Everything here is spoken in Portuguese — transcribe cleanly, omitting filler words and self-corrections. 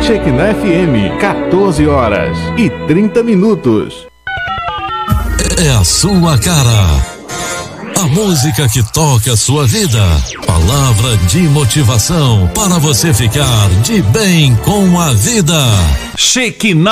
Shekinah FM, 14h30. É a sua cara. A música que toca a sua vida. Palavra de motivação para você ficar de bem com a vida. Shekinah